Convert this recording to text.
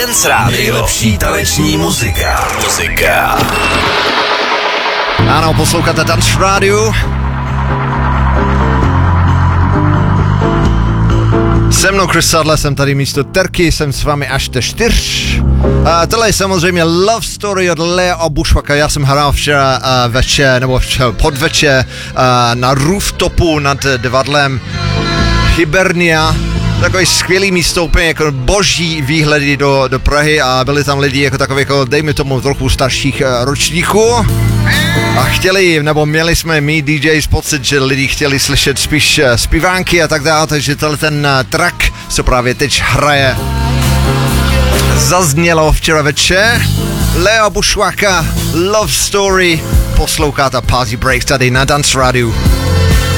Dance Radio. Nejlepší taneční muzika. Ano, posloucháte Dance Radio. Se mnou Chris Sadler, jsem tady místo Terky, jsem s vámi až te 4. Tohle je samozřejmě Love Story od Lea Bushwacka. Já jsem hrál včera večer, nebo podvečer na rooftopu nad divadlem Hibernia. Takový skvělý místo, úplně jako boží výhledy do Prahy a byli tam lidi jako takový, jako dejme tomu trochu starších ročníků. A chtěli, nebo měli jsme my DJs pocit, že lidi chtěli slyšet spíš zpívánky a tak dále, takže ten track, co právě teď hraje, zaznělo včera večer. Lea Bushwacka, Love Story, posloucháte Party Breaks tady na Dance Radio.